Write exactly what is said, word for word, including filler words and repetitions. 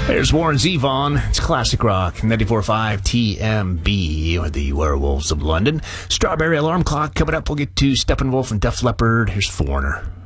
There's Warren Zevon. It's classic rock. ninety-four point five T M B, or the Werewolves of London. Strawberry Alarm Clock coming up. We'll get to Steppenwolf and Def Leppard. Here's Foreigner.